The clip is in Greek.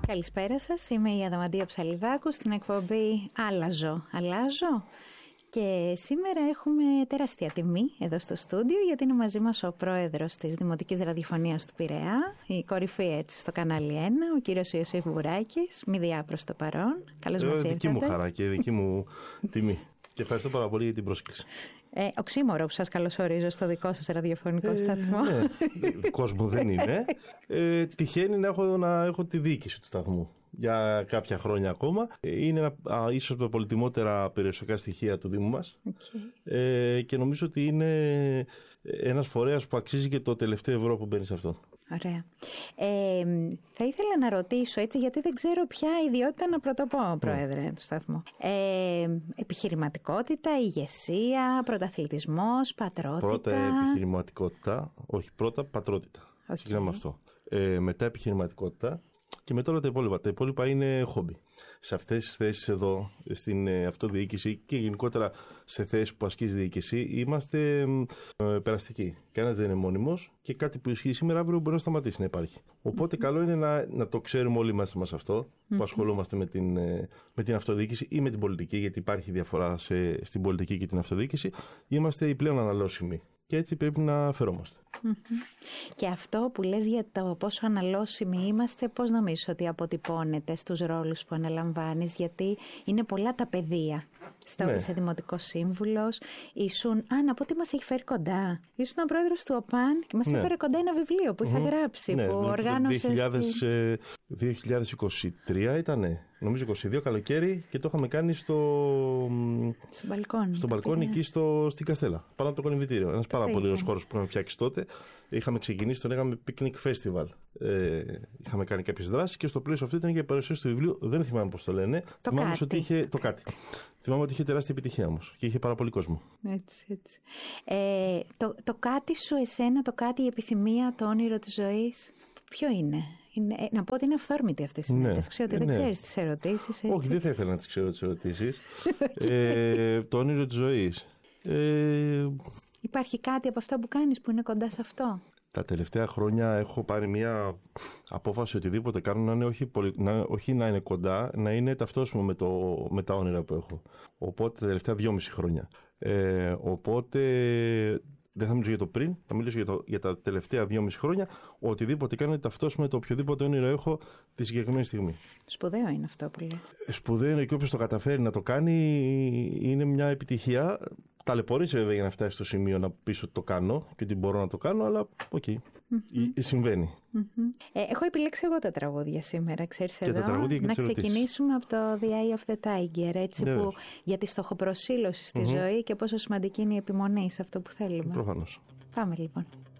Καλησπέρα σας, είμαι η Αδαμαντία Ψαλιδάκου στην εκπομπή Αλλάζω. Και σήμερα έχουμε τεράστια τιμή εδώ στο στούντιο, γιατί είναι μαζί μας ο πρόεδρος της Δημοτικής Ραδιοφωνίας του Πειραιά, η κορυφή έτσι στο κανάλι 1, ο κύριος Ιωσήφ Βουράκης, μηδιά προς το παρόν. Καλώς μας ήρθατε. Δική μου χαρά και δική μου τιμή. Και ευχαριστώ πάρα πολύ για την πρόσκληση. Οξύμορο που σας καλωσορίζω στο δικό σας ραδιοφωνικό σταθμό. Ναι, κόσμο δεν είναι. Τυχαίνει να έχω τη διοίκηση του σταθμού για κάποια χρόνια ακόμα. Είναι ίσως από τα πολυτιμότερα περιουσιακά στοιχεία του Δήμου μας. Okay. Και νομίζω ότι είναι ένας φορέας που αξίζει και το τελευταίο ευρώ που μπαίνει σε αυτό. Ωραία. Θα ήθελα να ρωτήσω έτσι, γιατί δεν ξέρω ποια ιδιότητα να πρωτοπώ, Πρόεδρε του σταθμού. Επιχειρηματικότητα, ηγεσία, πρωταθλητισμός, πατρότητα. Πρώτα επιχειρηματικότητα, όχι, πρώτα πατρότητα. Ξεκινάμε αυτό. Μετά επιχειρηματικότητα. Και μετά όλα τα υπόλοιπα. Τα υπόλοιπα είναι χόμπι. Σε αυτές τις θέσεις εδώ, στην αυτοδιοίκηση και γενικότερα σε θέσεις που ασκείς διοίκηση, είμαστε περαστικοί. Κανένας δεν είναι μόνιμος και κάτι που ισχύει σήμερα, αύριο μπορεί να σταματήσει να υπάρχει. Οπότε καλό είναι να το ξέρουμε όλοι μας αυτό, που ασχολούμαστε με την αυτοδιοίκηση ή με την πολιτική, γιατί υπάρχει διαφορά στην πολιτική και την αυτοδιοίκηση. Είμαστε οι πλέον αναλώσιμοι. Και έτσι πρέπει να φερόμαστε. Και αυτό που λες για το πόσο αναλώσιμοι είμαστε, πώς νομίζεις ότι αποτυπώνεται στους ρόλους που αναλαμβάνεις? Γιατί είναι πολλά τα πεδία. Είσαι δημοτικός σύμβουλος, να πω τι μας έχει φέρει κοντά. Ήσουν πρόεδρος του ΟΠΑΝ και μας έφερε κοντά ένα βιβλίο που είχα γράψει, που οργάνωσες. 2023 ήτανε. Νομίζω 22 καλοκαίρι και το είχαμε κάνει στο μπαλκόνι εκεί στην Καστέλα. Πάνω από το κολυμβητήριο. Ένας πάρα πολύ ωραίος χώρος που είχαμε φτιάξει τότε. Είχαμε ξεκινήσει, τον λέγαμε Picnic Festival. Είχαμε κάνει κάποιες δράσεις και στο πλαίσιο αυτό ήταν και η παρουσίαση του βιβλίου. Δεν θυμάμαι πώς το λένε. Θυμάμαι ότι είχε το κάτι. Θυμάμαι ότι είχε τεράστια επιτυχία όμως και είχε πάρα πολύ κόσμο. Έτσι. Το κάτι σου, εσένα, το κάτι, η επιθυμία, το όνειρο της ζωής, ποιο είναι? Να πω ότι είναι αυθόρμητη αυτή η συνέντευξη, ότι δεν ξέρεις τις ερωτήσεις. Έτσι. Όχι, δεν θα ήθελα να τις ξέρω τις ερωτήσεις. Το όνειρο της ζωής. Υπάρχει κάτι από αυτά που κάνεις που είναι κοντά σε αυτό? Τα τελευταία χρόνια έχω πάρει μια απόφαση οτιδήποτε κάνω να είναι όχι να είναι κοντά, να είναι ταυτόσιμο με τα όνειρα που έχω. Οπότε τα τελευταία 2,5 χρόνια. Οπότε δεν θα μιλήσω για το πριν, θα μιλήσω για τα τελευταία 2,5 χρόνια. Οτιδήποτε κάνω είναι ταυτόσιμο με το οποιοδήποτε όνειρο έχω τη συγκεκριμένη στιγμή. Σπουδαίο είναι αυτό που λέει. Σπουδαίο είναι και όποιος το καταφέρει να το κάνει είναι μια επιτυχία. Ταλαιπωρήσει βέβαια για να φτάσει στο σημείο να πεις ότι το κάνω και ότι μπορώ να το κάνω, αλλά συμβαίνει. Έχω επιλέξει εγώ τα τραγούδια σήμερα, ξέρεις, εδώ. Να ξεκινήσουμε από το The Eye of the Tiger, έτσι, που για τη στοχοπροσήλωση στη ζωή και πόσο σημαντική είναι η επιμονή σε αυτό που θέλουμε. Προφανώς. Πάμε λοιπόν.